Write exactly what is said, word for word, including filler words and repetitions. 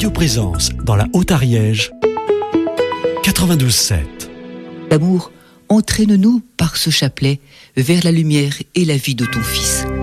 Radio Présence dans la Haute-Ariège, quatre-vingt-douze sept. L'amour, entraîne-nous par ce chapelet vers la lumière et la vie de ton Fils.